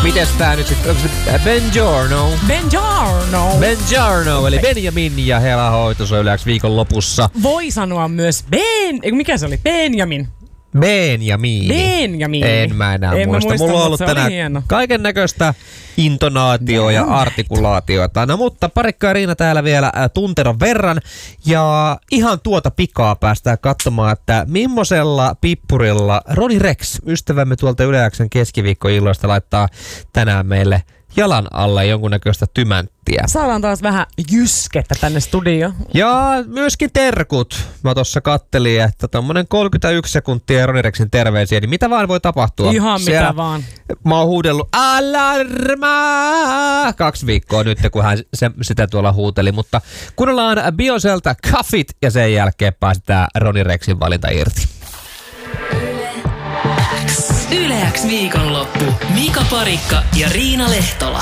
Mites tää nyt sitten? Onko se Benjorno? Benjorno, eli Benjamin ja Hela hoitos on yleensä viikon lopussa. Voi sanoa myös mikä se oli? Benjamin. En mä enää muista. Mulla on ollut tänään kaiken näköistä intonaatio ja artikulaatiota. No mutta Parikka ja Riina täällä vielä tunteron verran. Ja ihan tuota pikaa päästään katsomaan, että millaisella pippurilla Roni Rex, ystävämme tuolta Yle X:n keskiviikkoilloista, laittaa tänään meille jalan alle jonkunnäköistä tymänttiä. Saadaan taas vähän jyskettä tänne studioon. Ja myöskin terkut. Mä tossa kattelin, että tommonen 31 sekuntia Roni Rexin terveisiä, niin mitä vaan voi tapahtua. Ihan mitä vaan. Mä oon huudellut alarmaa 2 viikkoa nyt, kun hän sitä tuolla huuteli. Mutta kuunnellaan Bioselta Cuff It ja sen jälkeen päästään Roni Rexin valinta irti. Yle X viikonloppu. Mika Parikka ja Riina Lehtola.